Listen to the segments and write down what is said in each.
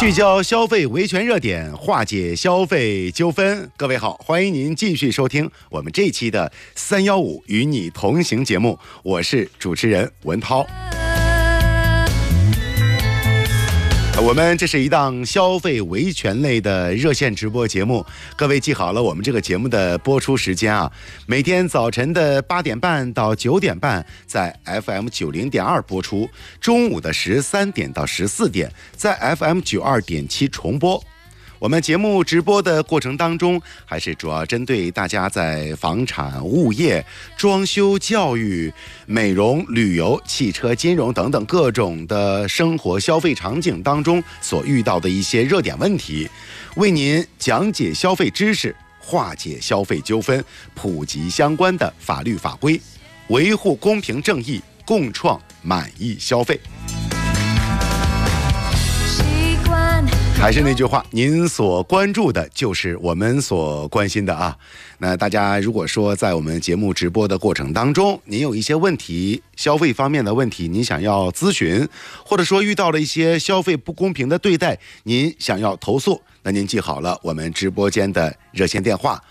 聚焦消费维权热点，化解消费纠纷。各位好，欢迎您继续收听我们这期的315与你同行节目，我是主持人文涛。我们这是一档消费维权类的热线直播节目，各位记好了，我们这个节目的播出时间啊，每天早晨的8点半到9点半在 FM90.2 播出，中午的13点到14点在 FM92.7 重播。我们节目直播的过程当中，还是主要针对大家在房产、物业、装修、教育、美容、旅游、汽车、金融等等各种的生活消费场景当中所遇到的一些热点问题，为您讲解消费知识，化解消费纠纷，普及相关的法律法规，维护公平正义，共创满意消费。还是那句话，您所关注的就是我们所关心的啊。那大家如果说在我们节目直播的过程当中，您有一些问题，消费方面的问题，您想要咨询，或者说遇到了一些消费不公平的对待，您想要投诉，那您记好了，我们直播间的热线电话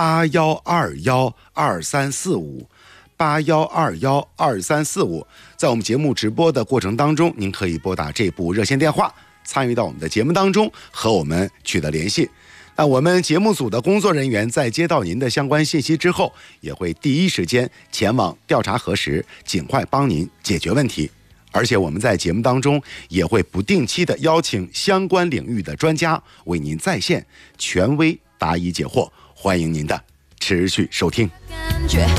81212345，81212345，在我们节目直播的过程当中，您可以拨打这部热线电话，参与到我们的节目当中，和我们取得联系。那我们节目组的工作人员在接到您的相关信息之后，也会第一时间前往调查核实，尽快帮您解决问题。而且我们在节目当中也会不定期的邀请相关领域的专家为您在线权威答疑解惑，欢迎您的持续收听。